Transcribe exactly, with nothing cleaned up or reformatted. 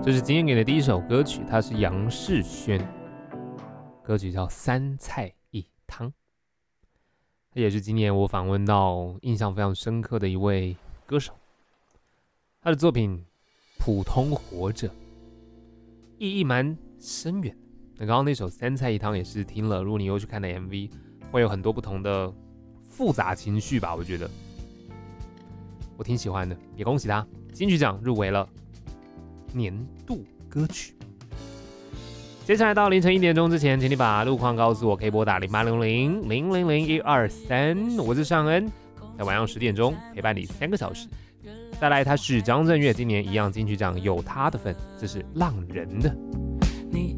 这是今天给的第一首歌曲，它是杨世轩，歌曲叫《三菜一汤》。这也是今年我访问到印象非常深刻的一位歌手，他的作品《普通活着》意义蛮深远的。那刚刚那首《三菜一汤》也是听了，如果你又去看的 M V， 会有很多不同的复杂情绪吧，我觉得我挺喜欢的，也恭喜他金曲奖入围了年度歌曲。接下来到凌晨一点钟之前，请你把路况告诉我，可以拨打零八零零零零零一二三，我是尚恩，在晚上十点钟陪伴你三个小时。再来，他是张震岳，今年一样金曲奖有他的份，这是浪人的。